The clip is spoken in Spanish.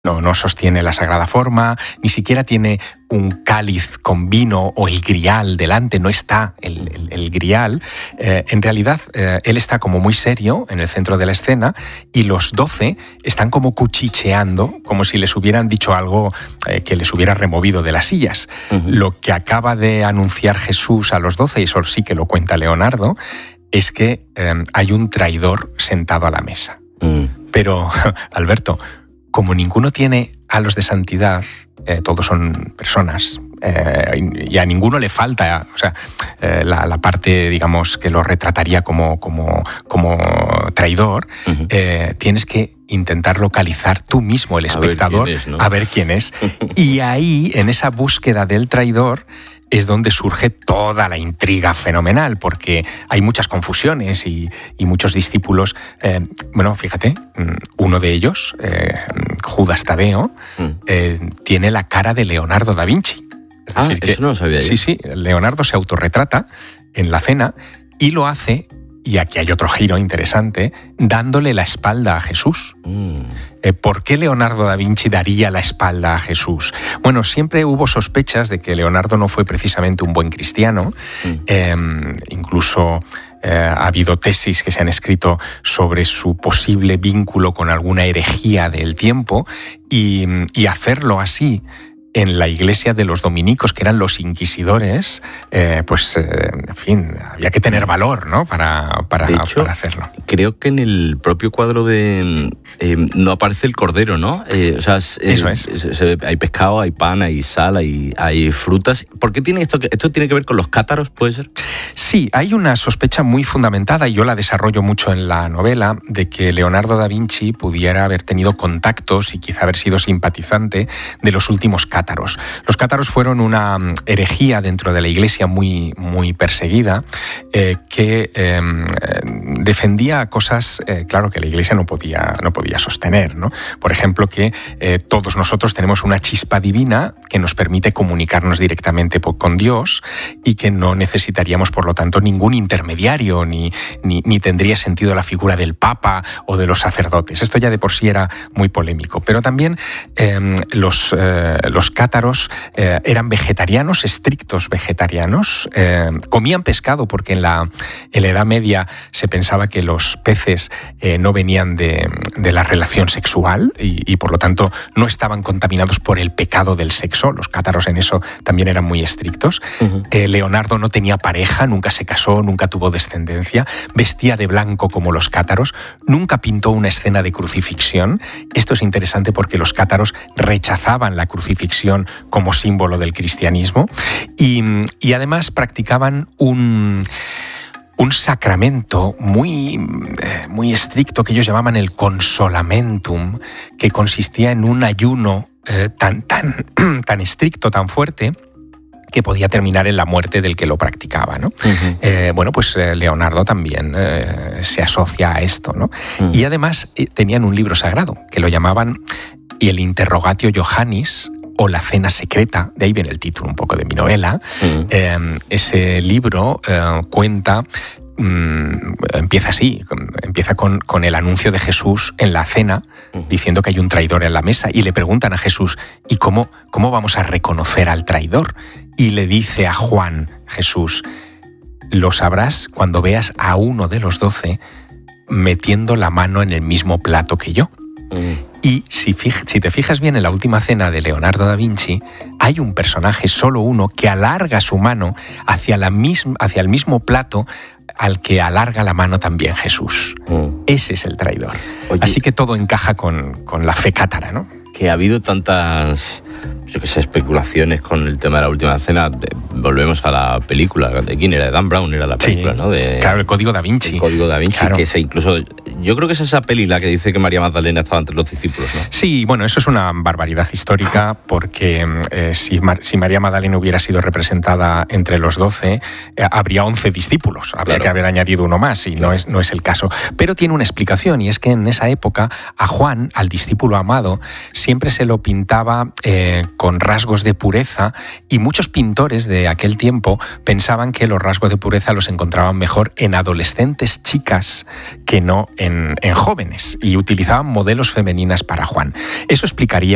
no sostiene la Sagrada Forma, ni siquiera tiene un cáliz con vino o el grial delante, no está el grial. En realidad, él está como muy serio en el centro de la escena y los 12 están como cuchicheando, como si les hubieran dicho algo que les hubiera removido de las sillas. Uh-huh. Lo que acaba de anunciar Jesús a los 12, y eso sí que lo cuenta Leonardo, es que hay un traidor sentado a la mesa. Pero, Alberto, como ninguno tiene halos de santidad, todos son personas, y a ninguno le falta, o sea, la parte, digamos, que lo retrataría como traidor, uh-huh. Tienes que intentar localizar tú mismo, el espectador, a ver quién es. Y ahí, en esa búsqueda del traidor, es donde surge toda la intriga fenomenal, porque hay muchas confusiones y muchos discípulos. Bueno, fíjate, uno de ellos, Judas Tadeo, tiene la cara de Leonardo da Vinci. Es decir, eso no lo sabía yo. Sí, Leonardo se autorretrata en la cena y lo hace, y aquí hay otro giro interesante, dándole la espalda a Jesús. ¿Por qué Leonardo da Vinci daría la espalda a Jesús? Bueno, siempre hubo sospechas de que Leonardo no fue precisamente un buen cristiano. Incluso ha habido tesis que se han escrito sobre su posible vínculo con alguna herejía del tiempo, y hacerlo así en la iglesia de los dominicos, que eran los inquisidores, en fin, había que tener valor, ¿no? Para hacerlo. Creo que en el propio cuadro no aparece el cordero, ¿no? Eso es. Hay pescado, hay pan, hay sal, hay frutas. ¿Por qué tiene esto tiene que ver con los cátaros, puede ser? Sí, hay una sospecha muy fundamentada, y yo la desarrollo mucho en la novela, de que Leonardo da Vinci pudiera haber tenido contactos y quizá haber sido simpatizante de los últimos cátaros. Los cátaros fueron una herejía dentro de la Iglesia muy, muy perseguida, que defendía cosas, claro, que la Iglesia no podía sostener, ¿no? Por ejemplo, que todos nosotros tenemos una chispa divina que nos permite comunicarnos directamente con Dios, y que no necesitaríamos, por lo tanto, ningún intermediario, ni tendría sentido la figura del Papa o de los sacerdotes. Esto ya de por sí era muy polémico. Pero también los cátaros eran vegetarianos, estrictos vegetarianos, comían pescado porque en la Edad Media se pensaba que los peces no venían de la relación sexual y por lo tanto no estaban contaminados por el pecado del sexo. Los cátaros en eso también eran muy estrictos. Uh-huh. Leonardo no tenía pareja, nunca se casó, nunca tuvo descendencia, vestía de blanco como los cátaros, nunca pintó una escena de crucifixión. Esto es interesante porque los cátaros rechazaban la crucifixión como símbolo del cristianismo, y además practicaban un sacramento muy estricto que ellos llamaban el consolamentum, que consistía en un ayuno tan estricto, tan fuerte, que podía terminar en la muerte del que lo practicaba, ¿no? Uh-huh. Leonardo también se asocia a esto, ¿no? Uh-huh. Y además tenían un libro sagrado que lo llamaban el Interrogatio Johannis, o la Cena Secreta, de ahí viene el título un poco de mi novela. Uh-huh. Ese libro cuenta... empieza así, empieza con el anuncio de Jesús en la cena, diciendo que hay un traidor en la mesa, y le preguntan a Jesús, ¿y cómo vamos a reconocer al traidor? Y le dice a Juan, Jesús, lo sabrás cuando veas a uno de los 12 metiendo la mano en el mismo plato que yo. Y si te fijas bien en la última cena de Leonardo da Vinci, hay un personaje, solo uno, que alarga su mano hacia el mismo plato al que alarga la mano también Jesús. Ese es el traidor. Oye, así que todo encaja con la fe cátara, ¿no? Que ha habido tantas, especulaciones con el tema de la última cena. Volvemos a la película. ¿De quién era? De Dan Brown era la película, sí, ¿no? Claro, el Código da Vinci. El Código da Vinci, claro. Incluso... Yo creo que es esa peli la que dice que María Magdalena estaba entre los discípulos, ¿no? Sí, bueno, eso es una barbaridad histórica, porque si María Magdalena hubiera sido representada entre los 12, habría 11 discípulos. Habría que haber añadido uno más, y no es el caso. Pero tiene una explicación, y es que en esa época a Juan, al discípulo amado, siempre se lo pintaba con rasgos de pureza, y muchos pintores de aquel tiempo pensaban que los rasgos de pureza los encontraban mejor en adolescentes chicas que no en jóvenes, y utilizaban modelos femeninas para Juan. Eso explicaría